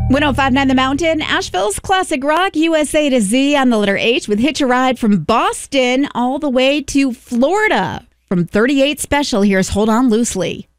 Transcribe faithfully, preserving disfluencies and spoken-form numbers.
one oh five point nine The Mountain, Asheville's classic rock, U S A to Z on the letter H with Hitch a Ride from Boston all the way to Florida. From thirty-eight Special, here's Hold On Loosely.